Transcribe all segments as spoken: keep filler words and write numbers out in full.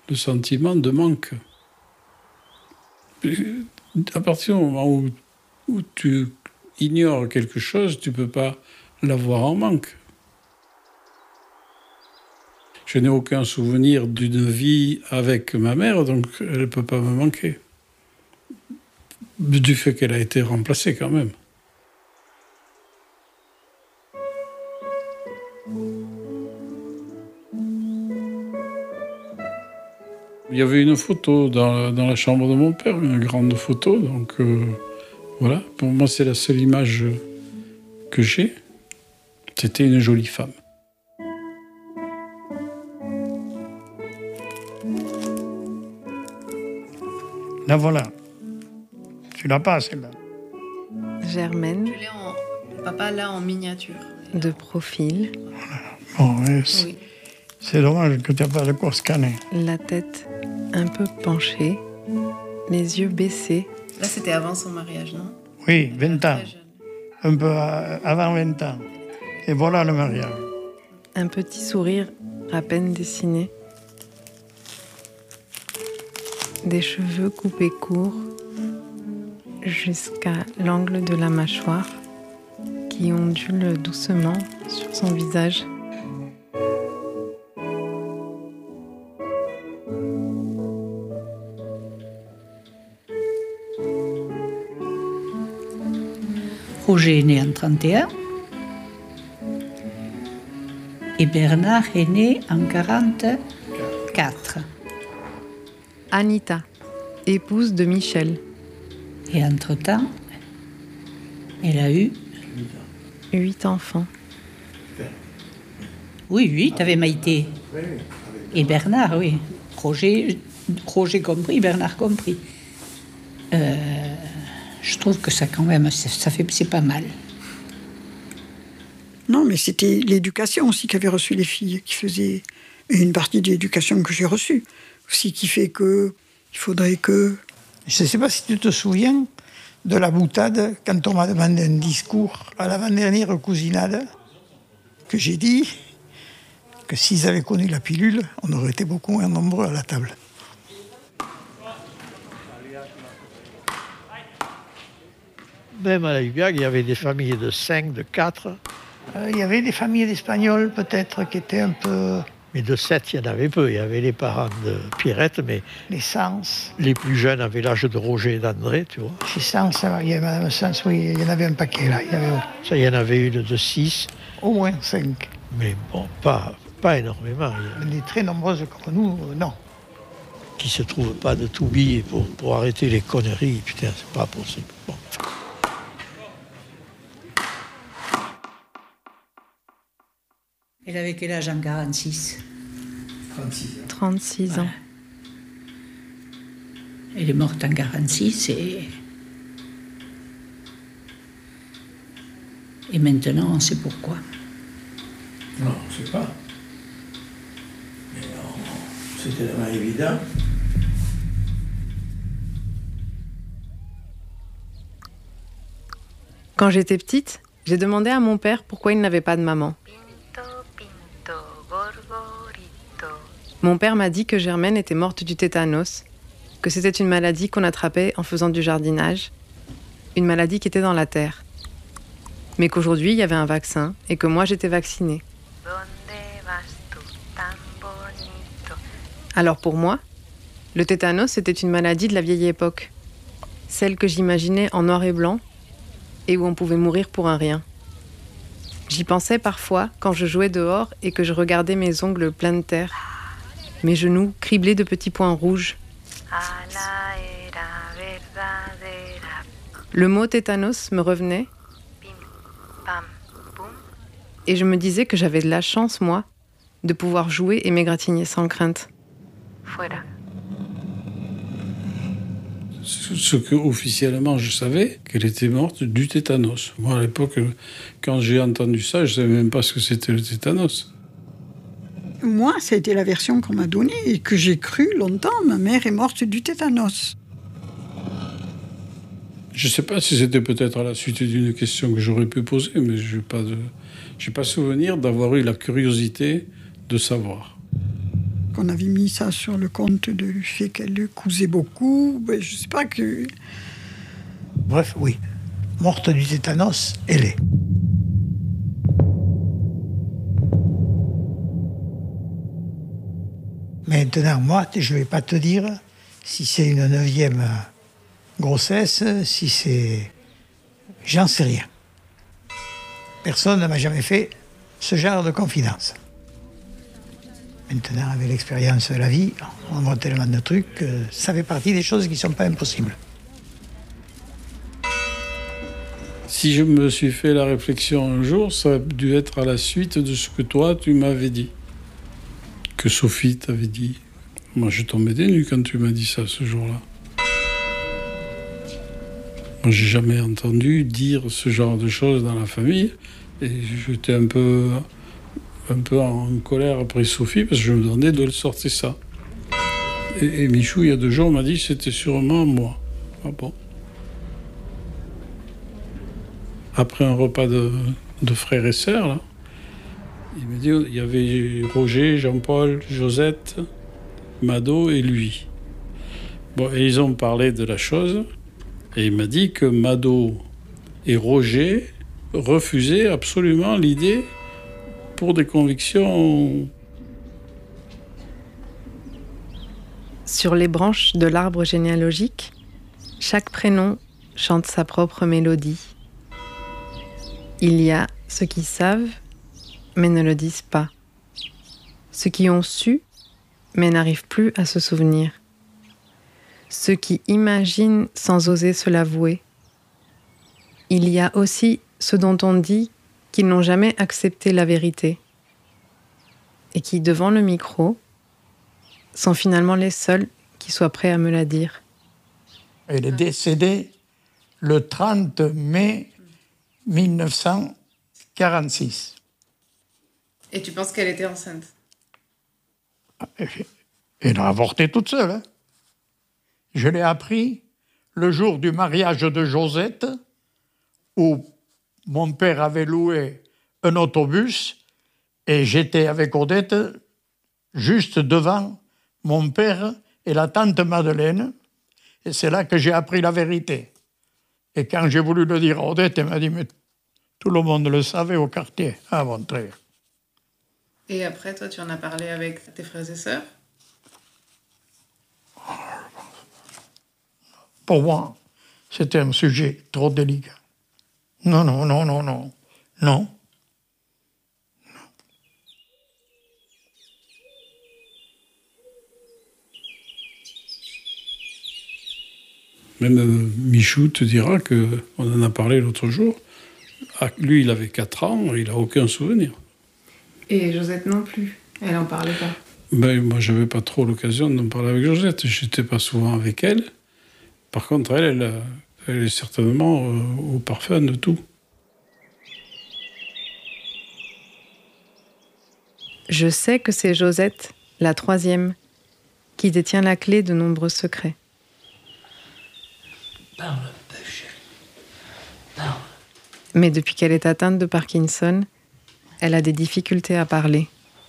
le sentiment de manque. À partir du moment où, où tu ignores quelque chose, tu ne peux pas l'avoir en manque. Je n'ai aucun souvenir d'une vie avec ma mère, donc elle ne peut pas me manquer. Du fait qu'elle a été remplacée quand même. Il y avait une photo dans, dans la chambre de mon père, une grande photo, donc euh, voilà. Pour moi, c'est la seule image que j'ai. C'était une jolie femme. La voilà. Tu l'as pas, celle-là. Germaine. Je l'ai en... Papa l'a en miniature. De profil. Bon, ouais, c'est, Oui. c'est dommage que tu n'aies pas de quoi scanner. La tête un peu penchée. Les yeux baissés. Là, c'était avant son mariage, non? Oui, vingt ans. Très jeune. Un peu à- avant vingt ans. Et voilà le mariage. Un petit sourire à peine dessiné. Des cheveux coupés courts jusqu'à l'angle de la mâchoire qui ondule doucement sur son visage. Roger est né en trente et un et Bernard est né en quarante-quatre. Anita, épouse de Michel, Et entre-temps, elle a eu, huit enfants. oui, huit avec Maïté. Et Bernard, oui. Roger, Roger compris, Bernard compris. Euh, je trouve que ça, quand même, ça, ça fait, c'est pas mal. Non, mais c'était l'éducation aussi qu'avaient reçu les filles, qui faisait et une partie de l'éducation que j'ai reçue aussi, qui fait que il faudrait que... Je ne sais pas si tu te souviens de la boutade quand on m'a demandé un discours à l'avant-dernière cousinade, que j'ai dit que s'ils avaient connu la pilule, on aurait été beaucoup moins nombreux à la table. Même à la Hubiac, il y avait des familles de cinq, de quatre, Euh, il y avait des familles d'Espagnols peut-être qui étaient un peu mais de sept, il y en avait peu. Il y avait les parents de Pierrette, mais les sens. les plus jeunes avaient l'âge de Roger et d'André, tu vois. Chez Sens, il y avait Madame Sens, oui, il y en avait un paquet là. Il y avait Ça, il y en avait une de six, au moins cinq. mais bon, pas, pas énormément. Il y a- Les très nombreuses comme nous, euh, non. Qui se trouvent pas de tout billet pour, pour arrêter les conneries. Putain, c'est pas possible. Bon. Elle avait quel âge en quarante-six? trente-six ans. Elle est morte en quarante-six et... Et maintenant, on sait pourquoi. Non, je sais pas. Mais non, c'était tellement évident. Quand j'étais petite, j'ai demandé à mon père pourquoi il n'avait pas de maman. Mon père m'a dit que Germaine était morte du tétanos, que c'était une maladie qu'on attrapait en faisant du jardinage, une maladie qui était dans la terre. Mais qu'aujourd'hui, il y avait un vaccin et que moi, j'étais vaccinée. Alors pour moi, le tétanos, c'était une maladie de la vieille époque, celle que j'imaginais en noir et blanc et où on pouvait mourir pour un rien. J'y pensais parfois quand je jouais dehors et que je regardais mes ongles pleins de terre, mes genoux criblés de petits points rouges. Le mot tétanos me revenait et je me disais que j'avais de la chance, moi, de pouvoir jouer et m'égratigner sans crainte. Ce que officiellement je savais, qu'elle était morte du tétanos. Moi, à l'époque, quand j'ai entendu ça, je ne savais même pas ce que c'était le tétanos. Moi, ça a été la version qu'on m'a donnée et que j'ai cru longtemps. Ma mère est morte du tétanos. Je ne sais pas si c'était peut-être à la suite d'une question que j'aurais pu poser, mais je n'ai pas de, j'ai pas souvenir d'avoir eu la curiosité de savoir. qu'on avait mis ça sur le compte du fait qu'elle cousait beaucoup. Ben, je sais pas que... Bref, oui. Morte du tétanos, elle est. Maintenant, moi, je ne vais pas te dire si c'est une neuvième grossesse, si c'est... J'en sais rien. Personne ne m'a jamais fait ce genre de confidence. Maintenant, avec l'expérience de la vie, on voit tellement de trucs que ça fait partie des choses qui ne sont pas impossibles. Si je me suis fait la réflexion un jour, ça a dû être à la suite de ce que toi, tu m'avais dit. Que Sophie t'avait dit. Moi, je tombais des nues quand tu m'as dit ça ce jour-là. Moi, j'ai jamais entendu dire ce genre de choses dans la famille. Et j'étais un peu, un peu en colère après Sophie parce que je me demandais d'où elle sortait ça. Et, et Michou, il y a deux jours, m'a dit que c'était sûrement moi. Ah bon. Après un repas de, de frères et sœurs, là, il m'a dit il y avait Roger, Jean-Paul, Josette, Mado et lui. Bon, et ils ont parlé de la chose, et il m'a dit que Mado et Roger refusaient absolument l'idée pour des convictions. Sur les branches de l'arbre généalogique, chaque prénom chante sa propre mélodie. Il y a ceux qui savent, mais ne le disent pas. Ceux qui ont su, mais n'arrivent plus à se souvenir. Ceux qui imaginent sans oser se l'avouer. Il y a aussi ceux dont on dit qu'ils n'ont jamais accepté la vérité et qui, devant le micro, sont finalement les seuls qui soient prêts à me la dire. Elle est décédée le trente mai mille neuf cent quarante-six. Et tu penses qu'elle était enceinte? Elle a avorté toute seule. Hein. Je l'ai appris le jour du mariage de Josette, où mon père avait loué un autobus et j'étais avec Odette juste devant mon père et la tante Madeleine. Et c'est là que j'ai appris la vérité. Et quand j'ai voulu le dire à Odette, elle m'a dit « Mais tout le monde le savait au quartier. » Ah, bon, très bien. Et après, toi, tu en as parlé avec tes frères et sœurs? Pour moi, c'était un sujet trop délicat. Non, non, non, non, non. Non. Même euh, Michou te dira qu'on en a parlé l'autre jour. Ah, lui, il avait quatre ans, il n'a aucun souvenir. Et Josette non plus. Elle n'en parlait pas. Ben, moi, je n'avais pas trop l'occasion d'en parler avec Josette. Je n'étais pas souvent avec elle. Par contre, elle, elle, elle est certainement euh, au parfum de tout. Je sais que c'est Josette, la troisième, qui détient la clé de nombreux secrets. Parle un peu, chérie. Parle. Mais depuis qu'elle est atteinte de Parkinson, elle a des difficultés à parler.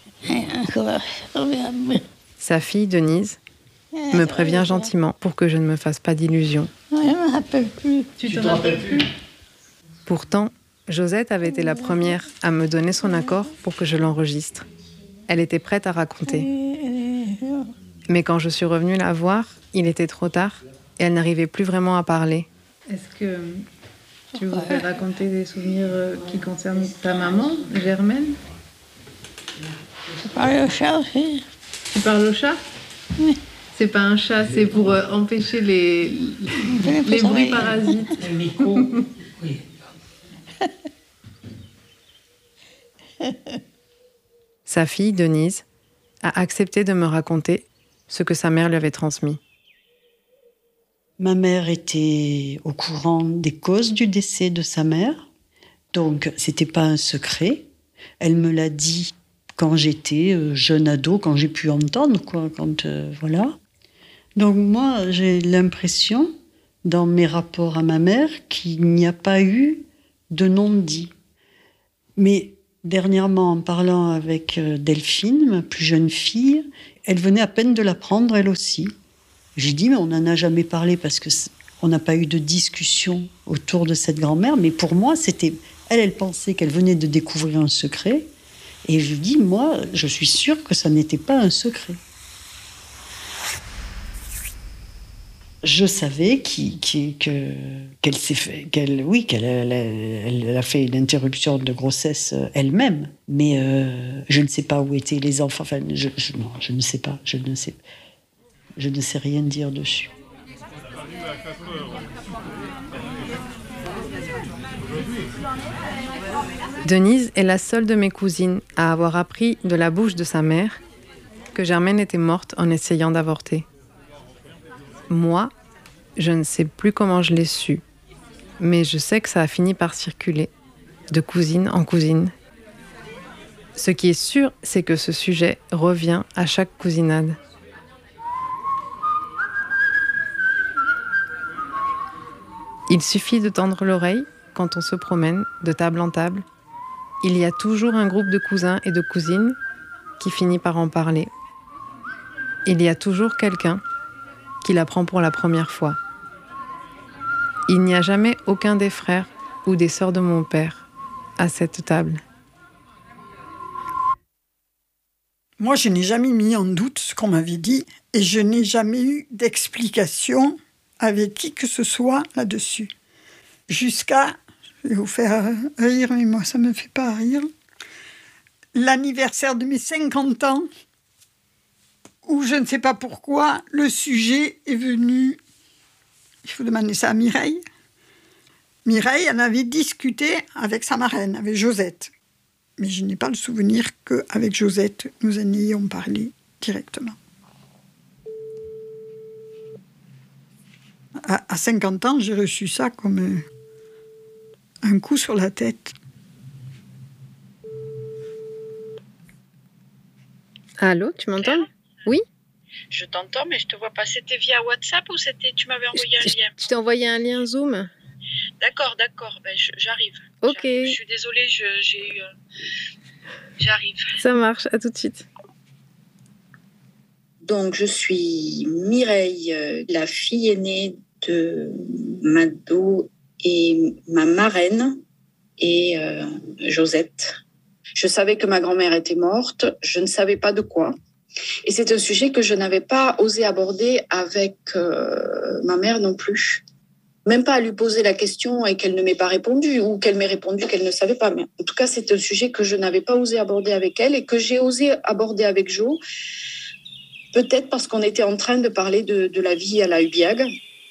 Sa fille, Denise, me prévient gentiment pour que je ne me fasse pas d'illusions. Tu t'en rappelles plus? Pourtant, Josette avait été la première à me donner son accord pour que je l'enregistre. Elle était prête à raconter. Mais quand je suis revenue la voir, il était trop tard et elle n'arrivait plus vraiment à parler. Est-ce que tu voudrais raconter des souvenirs qui concernent ta maman, Germaine? Je parle au chat aussi. Tu parles au chat? Oui. C'est pas un chat, c'est pour euh, empêcher les, les, les bruits parasites. Le micro, oui. Sa fille, Denise, a accepté de me raconter ce que sa mère lui avait transmis. Ma mère était au courant des causes du décès de sa mère, donc c'était pas un secret. Elle me l'a dit quand j'étais jeune ado, quand j'ai pu entendre, quoi, quand euh, voilà. Donc moi, j'ai l'impression, dans mes rapports à ma mère, qu'il n'y a pas eu de non-dit. Mais dernièrement, en parlant avec Delphine, ma plus jeune fille, Elle venait à peine de l'apprendre, elle aussi. J'ai dit, mais on n'en a jamais parlé parce qu'on n'a pas eu de discussion autour de cette grand-mère. Mais pour moi, c'était... Elle, elle pensait qu'elle venait de découvrir un secret. Et je dis, moi, je suis sûre que ça n'était pas un secret. Je savais qui, qui, que, qu'elle s'est fait, qu'elle, oui, qu'elle elle, elle a fait une interruption de grossesse elle-même, mais euh, je ne sais pas où étaient les enfants. Enfin, je, je, non, je ne sais pas. Je ne sais, je ne sais rien dire dessus. Denise est la seule de mes cousines à avoir appris de la bouche de sa mère que Germaine était morte en essayant d'avorter. Moi, je ne sais plus comment je l'ai su, mais je sais que ça a fini par circuler, de cousine en cousine. Ce qui est sûr, c'est que ce sujet revient à chaque cousinade. Il suffit de tendre l'oreille quand on se promène de table en table. Il y a toujours un groupe de cousins et de cousines qui finit par en parler. Il y a toujours quelqu'un qui l'apprend pour la première fois. Il n'y a jamais aucun des frères ou des sœurs de mon père à cette table. Moi, je n'ai jamais mis en doute ce qu'on m'avait dit et je n'ai jamais eu d'explication avec qui que ce soit là-dessus. Jusqu'à, je vais vous faire rire, mais moi, ça ne me fait pas rire, l'anniversaire de mes cinquante ans, où je ne sais pas pourquoi, le sujet est venu... Il faut demander ça à Mireille. Mireille en avait discuté avec sa marraine, avec Josette. Mais je n'ai pas le souvenir qu'avec Josette, nous en ayons parlé directement. À, à cinquante ans, j'ai reçu ça comme un, un coup sur la tête. Allô, tu m'entends ? Oui ? Je t'entends, mais je te vois pas. C'était via WhatsApp ou c'était tu m'avais envoyé un lien ? Je t'ai envoyé un lien Zoom. D'accord, d'accord. Ben, je, j'arrive. Ok. J'arrive. Je suis désolée, je, j'ai eu... Euh... J'arrive. Ça marche, à tout de suite. Donc, je suis Mireille, euh, la fille aînée de Mado et ma marraine et euh, Josette. Je savais que ma grand-mère était morte. Je ne savais pas de quoi. Et c'est un sujet que je n'avais pas osé aborder avec euh, ma mère non plus. Même pas à lui poser la question et qu'elle ne m'ait pas répondu ou qu'elle m'ait répondu qu'elle ne savait pas. Mais en tout cas, c'est un sujet que je n'avais pas osé aborder avec elle et que j'ai osé aborder avec Jo. Peut-être parce qu'on était en train de parler de, de la vie à la Hubiag.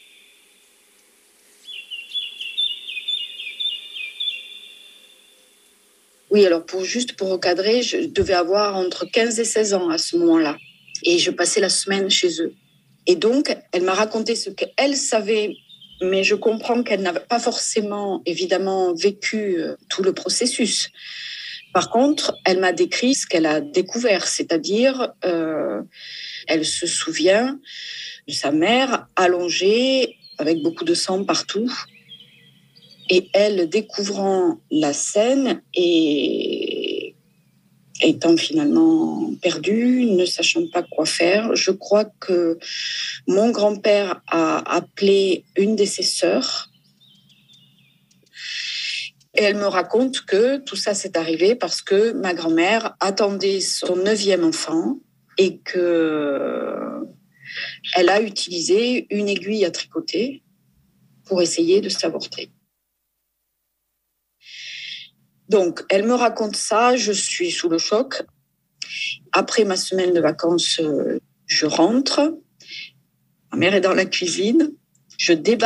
Oui, alors pour, juste pour recadrer, je devais avoir entre quinze et seize ans à ce moment-là. Et je passais la semaine chez eux. Et donc, elle m'a raconté ce qu'elle savait, mais je comprends qu'elle n'avait pas forcément, évidemment, vécu tout le processus. Par contre, elle m'a décrit ce qu'elle a découvert, c'est-à-dire, euh, elle se souvient de sa mère allongée, avec beaucoup de sang partout, et elle découvrant la scène et étant finalement perdue, ne sachant pas quoi faire, je crois que mon grand-père a appelé une de ses sœurs. Et elle me raconte que tout ça s'est arrivé parce que ma grand-mère attendait son neuvième enfant et que elle a utilisé une aiguille à tricoter pour essayer de s'avorter. Donc, elle me raconte ça, je suis sous le choc. Après ma semaine de vacances, je rentre. Ma mère est dans la cuisine. Je débarque.